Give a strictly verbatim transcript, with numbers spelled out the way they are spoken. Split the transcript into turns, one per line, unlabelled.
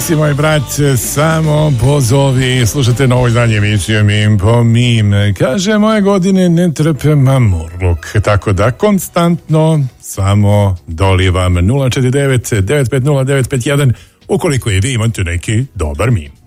Si moj brat, samo pozovi, slušate novo izdanje emisije Mim po Mim. Kaže, moje godine ne trpe mamurluk, tako da konstantno samo dolivam nula četiri devet devet pet nula devet pet jedan ukoliko je vi imate neki dobar mim.